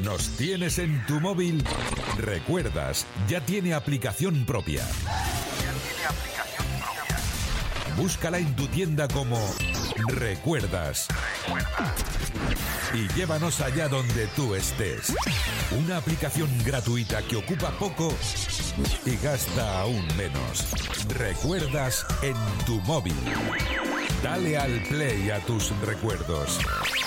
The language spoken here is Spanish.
¿Nos tienes en tu móvil? Recuerdas, ya tiene aplicación propia. Búscala en tu tienda como Recuerdas. Y llévanos allá donde tú estés. Una aplicación gratuita que ocupa poco y gasta aún menos. Recuerdas en tu móvil. Dale al play a tus recuerdos.